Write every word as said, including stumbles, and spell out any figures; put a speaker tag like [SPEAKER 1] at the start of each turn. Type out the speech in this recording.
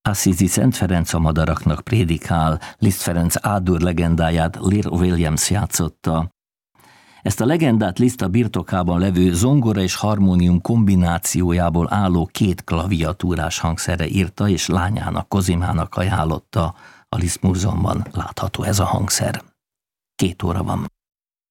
[SPEAKER 1] Assisi Szent Ferenc a madaraknak prédikál, Liszt Ferenc Ádur legendáját Lear Williams játszotta. Ezt a legendát Liszt a birtokában levő zongora és harmónium kombinációjából álló két klaviatúrás hangszerre írta, és lányának, Kozimának ajánlotta. A Liszt Múzeumban látható ez a hangszer. Két óra van.